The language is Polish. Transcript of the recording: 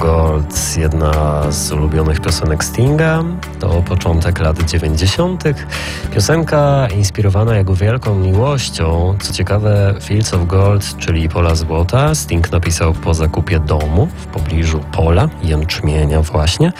Gold, jedna z ulubionych piosenek Stinga, to początek lat 90. Piosenka inspirowana jego wielką miłością. Co ciekawe, Fields of Gold, czyli pola złota, Sting napisał po zakupie domu w pobliżu pola jęczmienia właśnie.